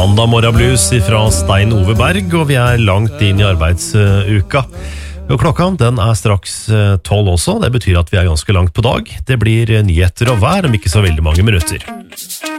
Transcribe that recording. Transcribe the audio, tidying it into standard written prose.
Mandag morgenblues fra Stein Ove Berg, og vi langt inn i arbeidsuka. Og klokka den straks 12 også, det betyr at vi ganske langt på dag. Det blir nyheter og vær om ikke så veldig mange minutter.